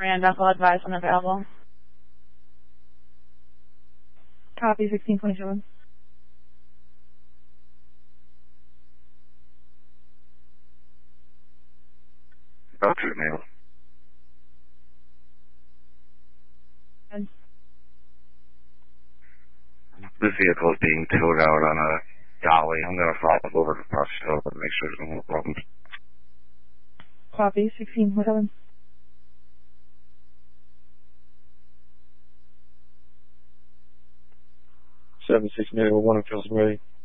Rand Uncle advise unavailable. Copy 1627. Dr. Neil. And This vehicle is being towed out on a dolly. I'm going to follow over to Foxhill and make sure there's no problems. copy 1627. 76901 feels ready.